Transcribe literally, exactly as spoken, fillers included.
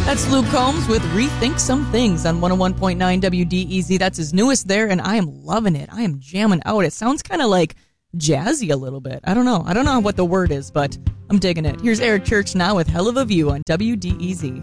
That's Luke Combs with Rethink Some Things on one oh one point nine W D E Z. That's his newest there, and I am loving it. I am jamming out. It sounds kind of like jazzy a little bit. I don't know. I don't know what the word is, but I'm digging it. Here's Eric Church now with Hell of a View on W D E Z.